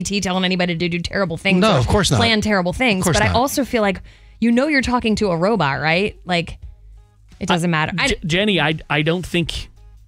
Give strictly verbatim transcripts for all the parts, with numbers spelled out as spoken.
telling anybody to do terrible things. No, or of course not. Plan terrible things. Of course but not. I also feel like, you know, you're talking to a robot, right? Like, it doesn't Uh, matter. I, J- Jenny, I I don't think.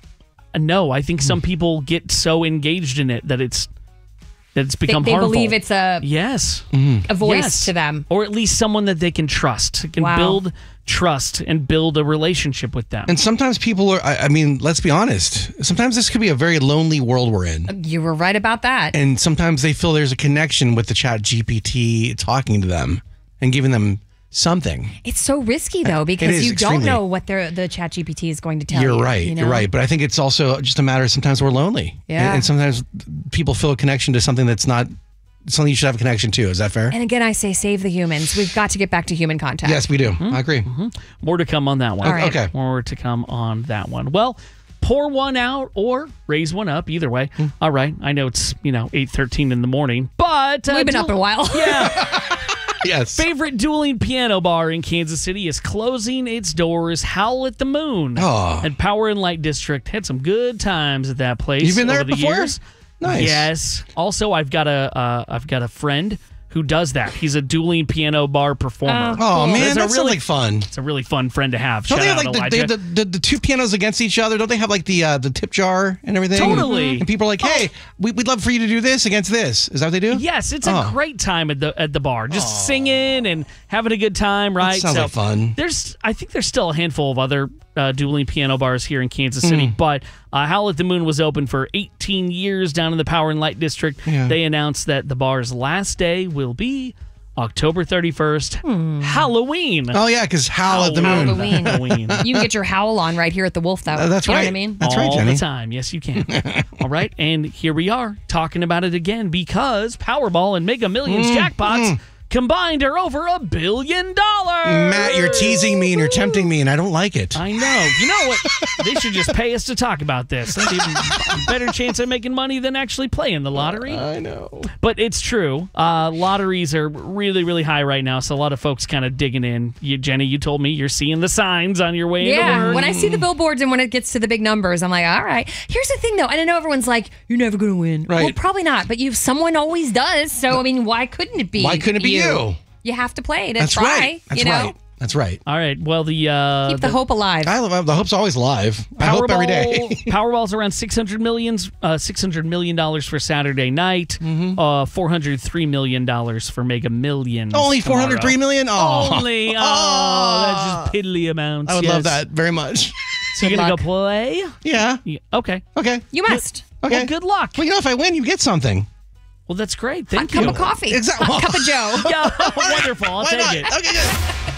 No, I think some people get so engaged in it that it's that it's they, become they harmful. believe it's a yes, a voice yes. to them. or at least someone that they can trust, can Wow. build trust and build a relationship with them. And sometimes people are, I, I mean, let's be honest. Sometimes this could be a very lonely world we're in. You were right about that. And sometimes they feel there's a connection with the Chat G P T talking to them and giving them something. It's so risky though, because is you extremely. don't know what the the Chat G P T is going to tell You're you. right. You know? You're right. But I think it's also just a matter of sometimes we're lonely. Yeah. And, and sometimes people feel a connection to something that's not something you should have a connection to. Is that fair? And again, I say save the humans. We've got to get back to human contact. Yes, we do. Mm-hmm. I agree. More to come on that one. All right. Okay. More to come on that one. Well, pour one out or raise one up. Either way. Hmm. All right. I know it's, you know, eight thirteen in the morning, but uh, We've been do- up a while. Yeah. Yes. Favorite dueling piano bar in Kansas City is closing its doors. Howl at the Moon Oh. at Power and Light District. Had some good times at that place. You've been there over the before? years. Nice. Yes. Also, I've got a uh, I've got a friend who does that. He's a dueling piano bar performer. Oh, man, It's a that sounds really- like fun. It's a really fun friend to have. Don't Shout they have out like the, they Elijah. have the, the, the two pianos against each other? Don't they have like the uh, the tip jar and everything? Totally. And people are like, hey, we, we'd love for you to do this against this. Is that what they do? Yes, it's a Oh. great time at the at the bar, just singing and having a good time. Right? sounds like fun. There's, I think there's still a handful of other uh, dueling piano bars here in Kansas City, but uh, Howl at the Moon was open for eighteen years down in the Power and Light District. Yeah. They announced that the bar's last day will be October thirty-first, Halloween. Oh, yeah, because Howl at the Moon. Halloween. Halloween. You can get your howl on right here at the Wolf, though. Uh, that's you know right. what I mean? That's right, All Jenny. the time. Yes, you can. All right. And here we are talking about it again because Powerball and Mega Millions Mm, jackpots combined are over a billion dollars. Matt, you're teasing me and you're tempting me, and I don't like it. I know. You know what? They should just pay us to talk about this. That'd be a better chance of making money than actually playing the lottery. I know. But it's true. Uh, lotteries are really, really high right now, so a lot of folks kind of digging in. You, Jenny, you told me you're seeing the signs on your way into Yeah, work. when I see the billboards and when it gets to the big numbers, I'm like, all right. Here's the thing, though, and I know everyone's like, you're never going to win. Right. Well, probably not, but you someone always does. So, I mean, why couldn't it be Why couldn't it be you? You have to play to That's try, right. That's you know? right. That's right. All right. Well, the uh, Keep the, hope alive. I love the hope's always live. I hope every day. Powerball's around six hundred millions, uh, six hundred million dollars for Saturday night. Mm-hmm. Uh, four hundred three million dollars for Mega Millions. Only four hundred three million. Oh, Only. Oh, that's just piddly amounts. I would yes. love that very much. So you're Good gonna luck. go play? Yeah. Yeah, okay. Okay. You must. Okay. Well, good luck. Well, you know, if I win, you get something. Well, that's great. A Thank cup you. of coffee. Exactly. A cup of Joe. Yeah, wonderful. I'll Why take not? it. Okay, good.